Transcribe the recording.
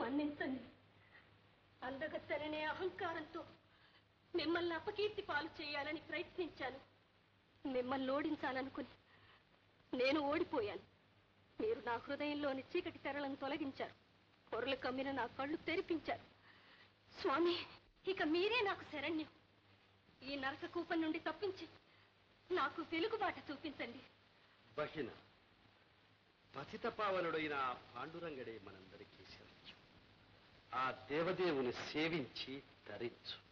మన్నించండి. అందగత్తెననే అహంకారంతో మిమ్మల్ని అపకీర్తి పాలు చేయాలని ప్రయత్నించాను. మిమ్మల్ని ఓడించాలనుకుని నేను ఓడిపోయాను. మీరు నా హృదయంలోని చీకటి తెరలను తొలగించారు. పొరలు కమ్మిన నా కళ్ళు తెరిపించారు. స్వామి, ఇక మీరే నాకు శరణ్యం. ఈ నరక కూపం నుండి తప్పించి నాకు వెలుగుబాట చూపించండి. బహిన పతిత పావనుడైన ఆ పాండురంగడే మనందరికీ శరణ్యం. ఆ దేవదేవుని సేవించి ధరించు.